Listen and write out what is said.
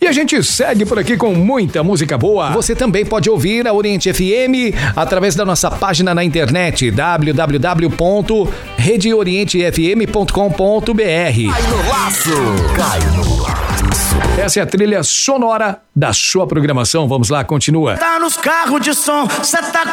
E a gente segue por aqui com muita música boa. Você também pode ouvir a Oriente FM através da nossa página na internet www.redeorientefm.com.br. Cai no laço. Cai no laço. Essa é a trilha sonora da sua programação. Vamos lá, continua. Tá nos carros de som, cê tá